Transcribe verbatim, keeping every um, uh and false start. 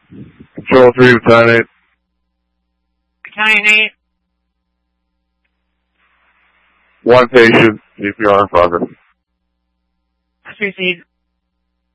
Control three to Battalion eight. Battalion eight. One patient, C P R in progress. Let's proceed.